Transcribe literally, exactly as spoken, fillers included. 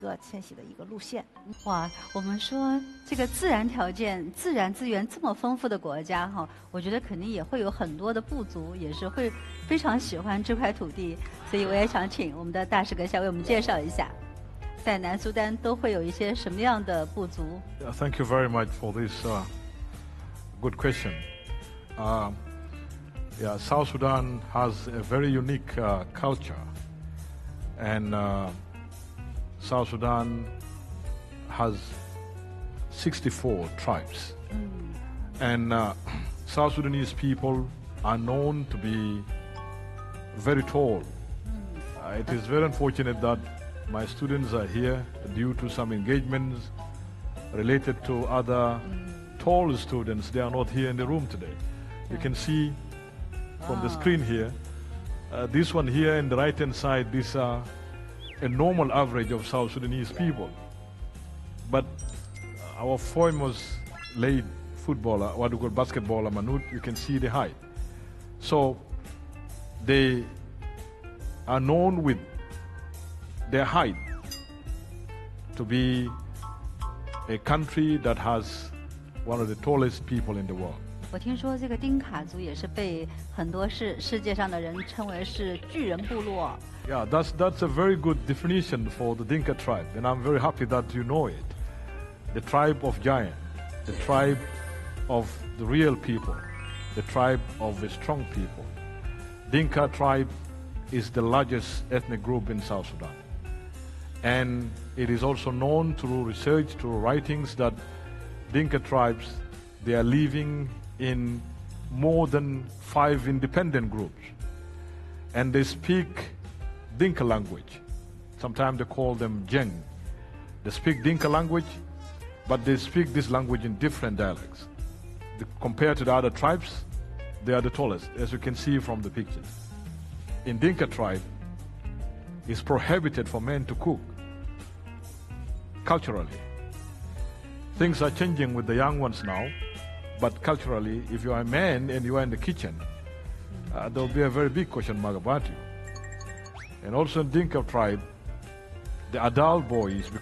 个迁徙的一个路线。 哇，我们说这个自然条件、自然资源这么丰富的国家哈，我觉得肯定也会有很多的部族，也是会非常喜欢这块土地。所以我也想请我们的大使阁下为我们介绍一下，在南苏丹都会有一些什么样的部族。 Yeah, thank you very much for this uh, good question. Uh, yeah, South Sudan has a very unique uh, culture, and uh, South Sudan has sixty-four tribes. Mm. And uh, South Sudanese people are known to be very tall. Mm. Uh, it is very unfortunate that my students are here due to some engagements related to other mm. tall students. They are not here in the room today. Yeah. You can see from wow. the screen here, uh, this one here in the right-hand side, these are a normal average of South Sudanese people. But our famous late footballer, what we call basketballer, Manut, you can see the height. So they are known with their height to be a country that has one of the tallest people in the world. 我听说这个丁卡族也是被很多世世界上的人称为是巨人部落。 Yeah, that's that's a very good definition for the Dinka tribe, and I'm very happy that you know it. The tribe of giant, the tribe of the real people, the tribe of the strong people. Dinka tribe is the largest ethnic group in South Sudan. And it is also known through research, through writings, that Dinka tribes, they are living in more than five independent groups. And they speak Dinka language. Sometimes they call them Jeng. They speak Dinka language, but they speak this language in different dialects. The, compared to the other tribes, they are the tallest, as you can see from the pictures. In Dinka tribe, it's prohibited for men to cook. Culturally. Things are changing with the young ones now, but culturally, if you are a man and you are in the kitchen, uh, there will be a very big question mark about you. And also in Dinka tribe, the adult boys